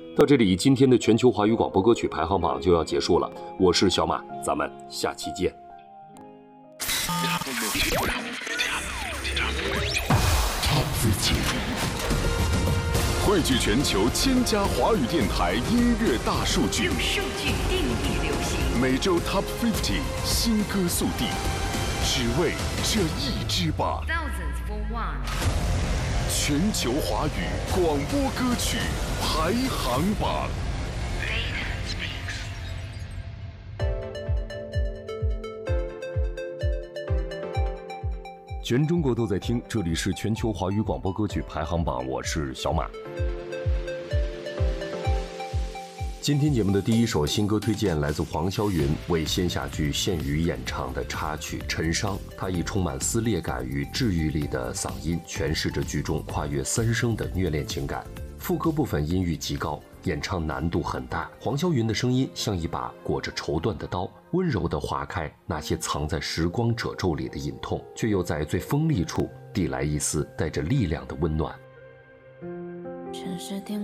到这里，今天的全球华语广播歌曲排行榜就要结束了。我是小马，咱们下期见。 汇聚全球1000家华语电台音乐大数据， 用数据定义流行。 每周 Top 50新歌速递，只为这一支榜。 Thousands for one。 全球华语广播歌曲排行榜。 全中国都在听，这里是全球华语广播歌曲排行榜，我是小马。今天节目的第一首新歌推荐来自黄霄云为线下剧《献语》演唱的插曲《陈伤》，他以充满撕裂感与治愈力的嗓音诠释着剧中跨越3声的虐恋情感。副歌部分音域极高，演唱难度很大。黄霄云的声音像一把裹着绸缎的刀，温柔地划开那些藏在时光褶皱里的隐痛，却又在最锋利处递来一丝带着力量的温暖。 城市电